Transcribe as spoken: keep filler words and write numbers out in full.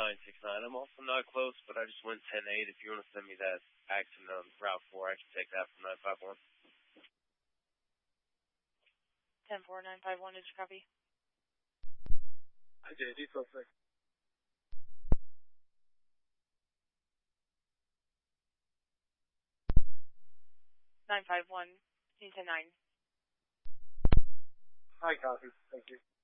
nine six nine. I'm also not close, but I just went ten eight. If you want to send me that accident on Route four, I can take that from nine five one. ten four, nine five one, did you copy? I did. Depot six. nine five one, ten nine. Hi, copy. Thank you.